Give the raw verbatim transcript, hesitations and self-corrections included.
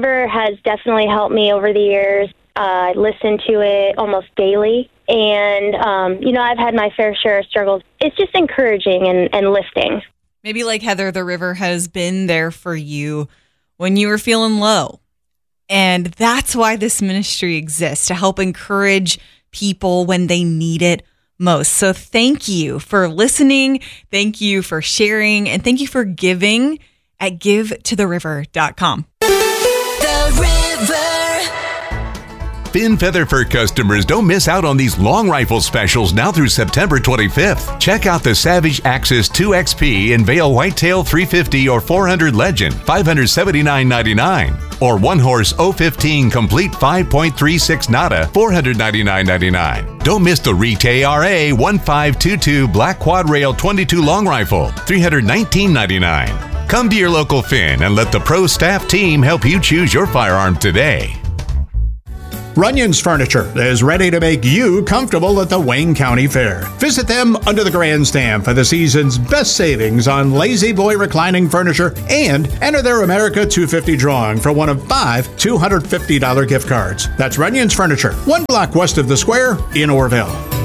River has definitely helped me over the years. Uh, I listen to it almost daily. And, um, you know, I've had my fair share of struggles. It's just encouraging and, and lifting. Maybe like Heather, the river has been there for you when you were feeling low. And that's why this ministry exists, to help encourage people when they need it most. So thank you for listening. Thank you for sharing. And thank you for giving at give to the river dot com. The River. Finn Feather Fur customers, don't miss out on these long rifle specials now through September twenty-fifth. Check out the Savage Axis two X P in Vail Whitetail three fifty or four hundred Legend, five hundred seventy-nine ninety-nine. Or One Horse oh fifteen Complete five point three six Nada, four hundred ninety-nine ninety-nine. Don't miss the Reach A R A fifteen twenty-two Black Quad Rail twenty-two Long Rifle, three hundred nineteen ninety-nine. Come to your local Finn and let the pro staff team help you choose your firearm today. Runyon's Furniture is ready to make you comfortable at the Wayne County Fair. Visit them under the grandstand for the season's best savings on Lazy Boy reclining furniture and enter their America two fifty drawing for one of five two hundred fifty dollars gift cards. That's Runyon's Furniture, one block west of the square in Orville.